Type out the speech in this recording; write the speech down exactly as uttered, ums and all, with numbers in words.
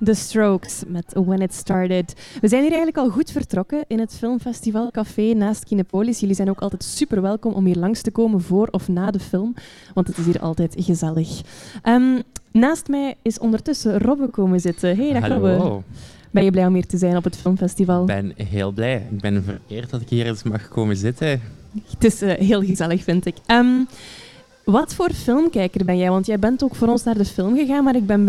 The Strokes met When It Started. We zijn hier eigenlijk al goed vertrokken in het Filmfestival Café naast Kinepolis. Jullie zijn ook altijd super welkom om hier langs te komen voor of na de film, want het is hier altijd gezellig. Um, naast mij is ondertussen Robbe komen zitten. Hey, dag Hallo. Robbe. Ben je blij om hier te zijn op het Filmfestival? Ik ben heel blij. Ik ben vereerd dat ik hier eens mag komen zitten. Het is uh, heel gezellig, vind ik. Um, wat voor filmkijker ben jij? Want jij bent ook voor ons naar de film gegaan, maar ik ben